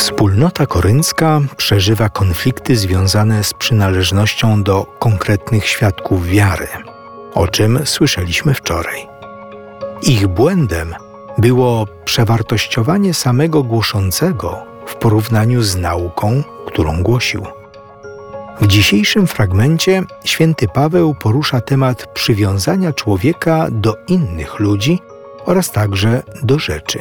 Wspólnota koryncka przeżywa konflikty związane z przynależnością do konkretnych świadków wiary, o czym słyszeliśmy wczoraj. Ich błędem było przewartościowanie samego głoszącego w porównaniu z nauką, którą głosił. W dzisiejszym fragmencie święty Paweł porusza temat przywiązania człowieka do innych ludzi oraz także do rzeczy.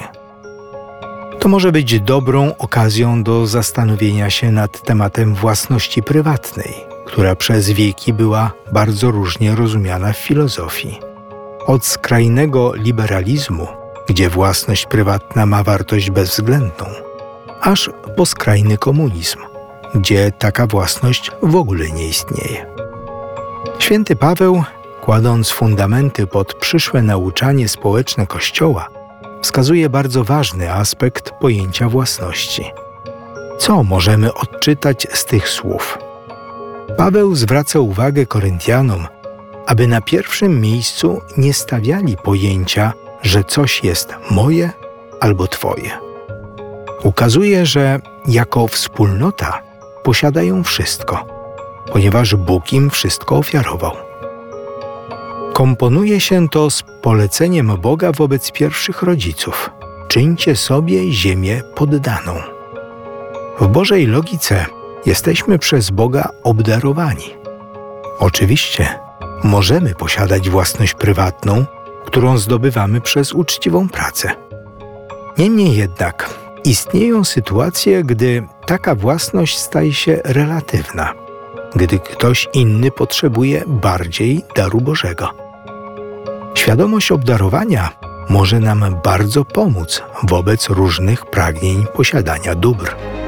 To może być dobrą okazją do zastanowienia się nad tematem własności prywatnej, która przez wieki była bardzo różnie rozumiana w filozofii. Od skrajnego liberalizmu, gdzie własność prywatna ma wartość bezwzględną, aż po skrajny komunizm, gdzie taka własność w ogóle nie istnieje. Święty Paweł, kładąc fundamenty pod przyszłe nauczanie społeczne Kościoła, wskazuje bardzo ważny aspekt pojęcia własności. Co możemy odczytać z tych słów? Paweł zwraca uwagę Koryntianom, aby na pierwszym miejscu nie stawiali pojęcia, że coś jest moje albo twoje. Ukazuje, że jako wspólnota posiadają wszystko, ponieważ Bóg im wszystko ofiarował. Komponuje się to z poleceniem Boga wobec pierwszych rodziców: czyńcie sobie ziemię poddaną. W Bożej logice jesteśmy przez Boga obdarowani. Oczywiście możemy posiadać własność prywatną, którą zdobywamy przez uczciwą pracę. Niemniej jednak istnieją sytuacje, gdy taka własność staje się relatywna, gdy ktoś inny potrzebuje bardziej daru Bożego. Świadomość obdarowania może nam bardzo pomóc wobec różnych pragnień posiadania dóbr.